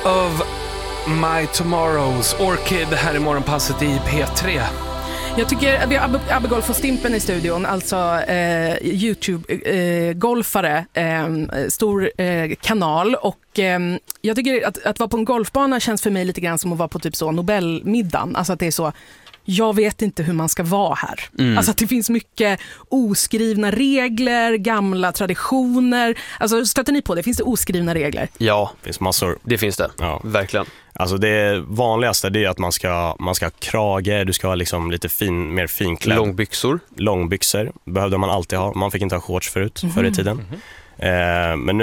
of My Tomorrows, Orchid här i morgonpasset i P3. Jag tycker vi har Abbe Golf och Stimpen i studion, alltså YouTube-golfare, stor kanal, och jag tycker att vara på en golfbana känns för mig lite grann som att vara på typ så Nobelmiddagen, alltså att det är så, jag vet inte hur man ska vara här. Alltså att det finns mycket oskrivna regler, gamla traditioner. Alltså stöter ni på det? Finns det oskrivna regler? Ja, Det finns massor. det finns det. Ja. Verkligen. Alltså det vanligaste det är att man ska ha krage, du ska ha liksom lite mer finklädd. Långbyxor behövde man alltid ha. Man fick inte ha shorts förr i tiden. Men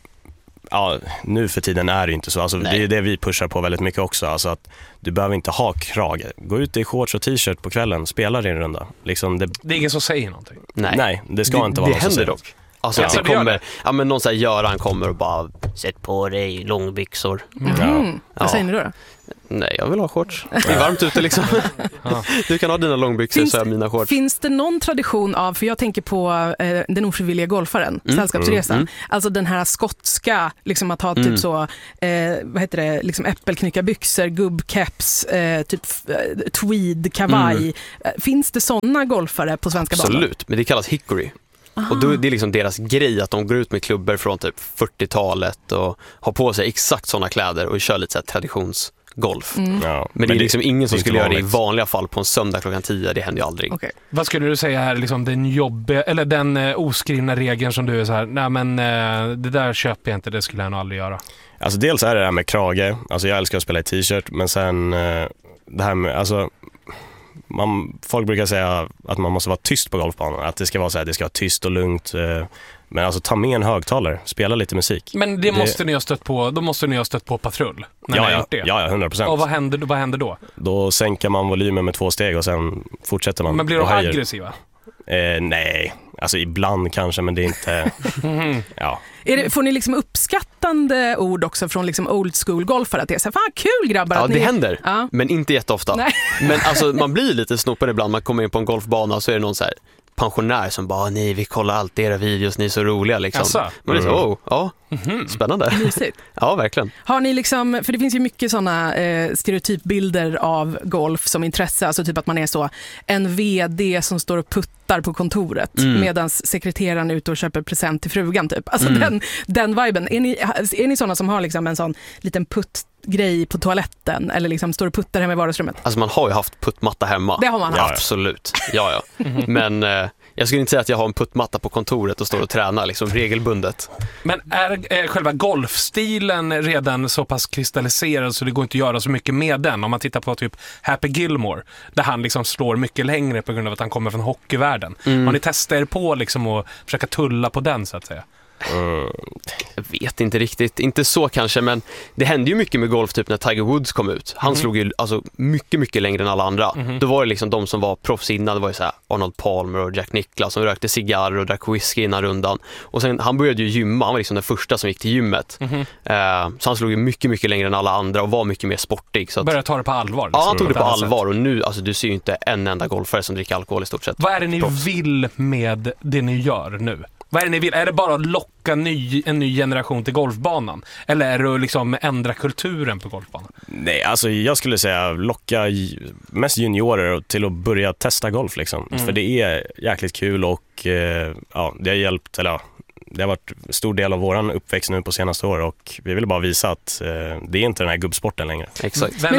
nu för tiden är det inte så. Alltså, det är det vi pushar på väldigt mycket också. Alltså att du behöver inte ha krage. Gå ut i shorts och t-shirt på kvällen. Spela din runda. Liksom det är ingen som säger någonting. Nej, det ska inte vara det händer dock. Alltså att det kommer, någon så här Göran kommer och bara sätt på dig långbyxor. Vad säger ni då? Nej, jag vill ha shorts. Det är varmt ute liksom. Du kan ha dina långbyxor, så är mina shorts. Finns det någon tradition av, för jag tänker på den ofrivilliga golfaren, sällskapsresan. Alltså den här skotska, liksom att ha typ så, vad heter det, liksom äppelknyckarbyxor, gubbkeps, typ tweed, kavaj. Finns det sådana golfare på svenska banor? Absolut, men det kallas hickory. Och då är det liksom deras grej att de går ut med klubbor från typ 40-talet och har på sig exakt sådana kläder och kör lite så här traditionsgolf. Ja, men det är liksom ingen som skulle göra det i vanligt. vanliga fall på en söndag klockan 10. Det händer ju aldrig. Okay. Vad skulle du säga här, liksom den oskrivna regeln som du är så här, nej men det där köper jag inte, det skulle jag nog aldrig göra. Alltså dels är det här med krage. Alltså jag älskar att spela i t-shirt, men sen det här med, alltså folk brukar säga att man måste vara tyst på golfbanan, att det ska vara så här, det ska vara tyst och lugnt, men alltså ta med en högtalare, spela lite musik. Men det måste ni ha stött på, då måste ni ha stött på patrull när ni har gjort det. Ja, 100%. Och vad händer då? Då sänker man volymen med 2 steg och sen fortsätter man. Men blir de aggressiva? Nej, alltså ibland kanske, men det är inte ja. Får ni liksom uppskattande ord också från liksom old school golfare, att det är så här, fan kul grabbar? Ja, att det händer, men inte jätteofta. Nej. Men alltså, man blir lite snoppen ibland. Man kommer in på en golfbana och så är det någon så här pensionär som bara, nej, vi kollar alltid era videos, ni är så roliga liksom. Man är så, spännande. Mysigt. Ja, verkligen. Har ni liksom, för det finns ju mycket sådana stereotypbilder av golf som intresse, alltså typ att man är så en vd som står och puttar på kontoret medan sekreteraren är ute och köper present till frugan typ. Alltså den viben. Är ni sådana som har liksom en sån liten puttgrej på toaletten eller liksom står och puttar hemma i vardagsrummet? Alltså man har ju haft puttmatta hemma. Det har man haft. Absolut. Ja. Men jag skulle inte säga att jag har en puttmatta på kontoret och står och tränar liksom regelbundet. Men är själva golfstilen redan så pass kristalliserad så det går inte att göra så mycket med den? Om man tittar på typ Happy Gilmore, där han liksom slår mycket längre på grund av att han kommer från hockeyvärlden. Har ni testat er på liksom att försöka tulla på den så att säga? Jag vet inte riktigt, inte så kanske, men det hände ju mycket med golf typ när Tiger Woods kom ut. Han slog ju alltså mycket längre än alla andra. Då var det liksom de som var proffs innan, det var ju så här Arnold Palmer och Jack Nicklaus som rökte cigarr och drack whisky innan rundan. Och sen han började ju gymma, han var liksom den första som gick till gymmet. Så han slog ju mycket längre än alla andra och var mycket mer sportig. Så att, började ta det på allvar liksom. Ja, han tog det på allvar och nu, alltså du ser ju inte en enda golfare som dricker alkohol i stort sett. Vad är det ni vill med det ni gör nu? Vad är det ni vill? Är det bara att locka en ny generation till golfbanan? Eller är det att liksom ändra kulturen på golfbanan? Nej, alltså jag skulle säga locka mest juniorer till att börja testa golf liksom. För det är jäkligt kul och det har hjälpt, eller det har varit en stor del av våran uppväxt nu på senaste år och vi vill bara visa att det är inte den här gubbsporten längre. Exakt. Vem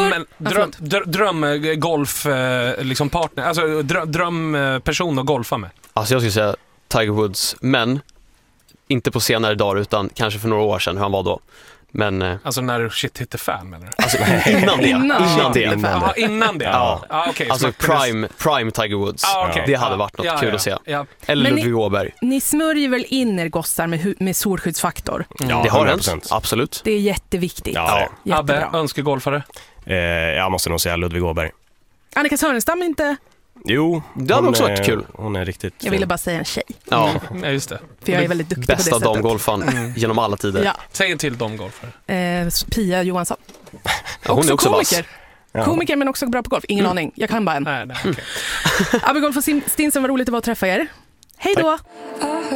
är drömgolf liksom partner, alltså drömperson att golfa med? Alltså jag skulle säga Tiger Woods, men inte på senare dagar utan kanske för några år sedan hur han var då. Men alltså när shit hit the fan menar du? Alltså innan det. Innan det. Ja. Okay, alltså prime Tiger Woods. Det hade varit något kul att se. Ja. Eller Ludvig Åberg. Ni smörjer väl in er gossar med solskyddsfaktor? Ja, det har hänt. Absolut. Det är jätteviktigt. Ja. Abbe, önskegolfare? Jag måste nog säga Ludvig Åberg. Annika Sörenstam inte? Jo, det hade också varit kul. Hon är riktigt Jag ville bara säga en tjej. Ja, just det. För jag är väldigt duktig bästa på det sättet. damgolfan genom alla tider. Ja. Säg en till damgolfare. Pia Johansson. Ja, hon är också komiker. Komiker men också bra på golf. Ingen aning. Jag kan bara en. Nej, okay. Abbe Golf och Stinsen, var roligt att vara att träffa er. Hej då!